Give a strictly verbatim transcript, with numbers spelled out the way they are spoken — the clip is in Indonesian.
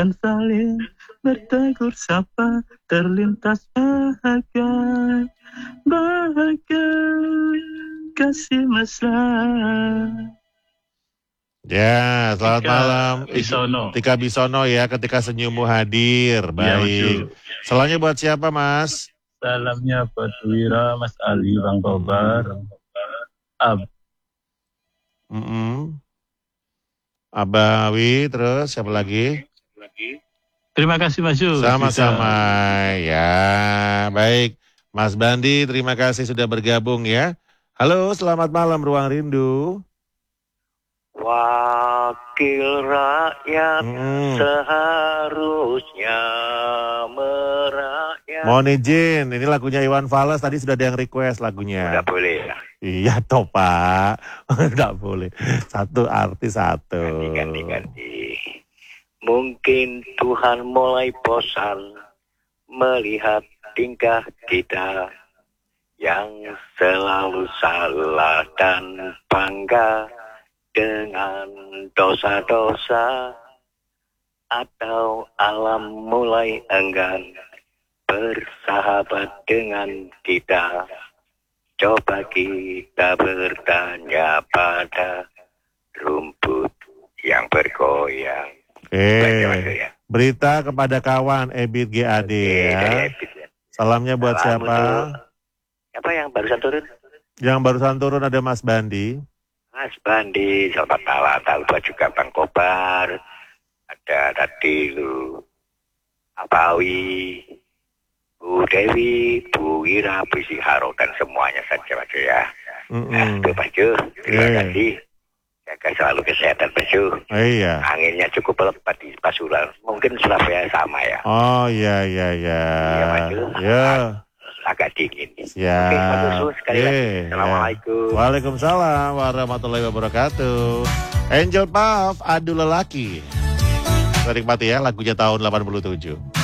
dan saling bertegur sapa, terlintas bahagia, bahagia kasih mesra. Ya, selamat Tika malam Bisono. Tika Bisono ya, ketika senyummu hadir. Baik. Ya, Salamnya buat siapa, Mas? salamnya buat Wira, Mas Ali, Bang Kobar, mm-hmm. Ab. Mm-mm. Abawi, terus siapa lagi? Terima kasih Mas Yu. Sama-sama ya, baik. Mas Bandi, terima kasih sudah bergabung ya. Halo, selamat malam Ruang Rindu. Wakil rakyat hmm. seharusnya merakyat. Mohon izin, ini lagunya Iwan Fals, tadi sudah ada yang request lagunya. Udah boleh ya? Iya toh Pak, tidak boleh. Satu artis satu. Ganti, ganti, ganti. Mungkin Tuhan mulai bosan melihat tingkah kita yang selalu salah dan bangga dengan dosa-dosa, atau alam mulai enggan bersahabat dengan kita. Coba kita bertanya pada rumput yang bergoyang. Eh, ya. Berita kepada kawan Ebit G A D e, ya. Ebit, ya. Salamnya buat Salam siapa? Untuk, apa yang barusan turun? Yang barusan turun ada Mas Bandi. Mas Bandi, selamat malam. Talba juga Bang Kobar. Ada tadi lu Abawi, Bu Dewi, Bu Wira, Bu Siharo, dan semuanya saja Mas ya. Mm-hmm. Nah, itu Mas Ju, terima yeah. kasih. Jaga selalu kesehatan Mas Ju. Oh, iya. Anginnya cukup lebat di Pasuruan. Mungkin Surabaya sama ya. Oh iya iya iya. Iya Mas Ju. Iya. Agak dingin. Ya. Oke, Mas Ju, sekali yeah. lagi. Assalamualaikum. Yeah. Waalaikumsalam warahmatullahi wabarakatuh. Angel Puff, Adu Lelaki. Kita nikmati ya lagunya tahun delapan puluh tujuh.